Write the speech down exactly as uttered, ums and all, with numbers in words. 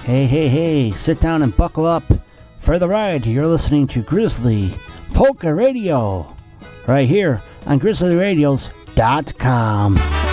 Hey, hey, hey, sit down and buckle up for the ride. You're listening to Grizzly Polka Radio right here on grizzly radios dot com.